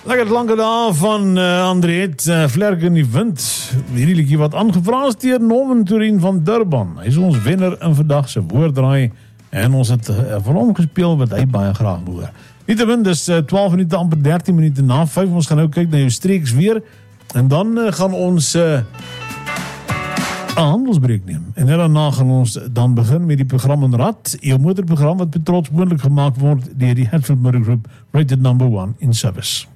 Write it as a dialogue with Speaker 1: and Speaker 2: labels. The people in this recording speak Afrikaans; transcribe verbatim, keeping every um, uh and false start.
Speaker 1: Lekker lange dag van uh, André het uh, Vlerk in die wind. Hierdie liedjie wat aangevra is deur Norman Turin van Durban. Hy is ons wenner in vandag se woorddraai en ons het uh, vir hom gespeel wat hy baie graag behoor. Nietemin, dis uh, twaalf minute amper dertien minute na vyf. Ons gaan nou kyk na jou streeks weer en dan uh, gaan ons uh, 'n handelsbreek neem. En daarna gaan ons dan begin met die program in Rad, jou motorprogram wat betrots moontlik gemaak word deur die Hatfield Motor Group, rated number one in service.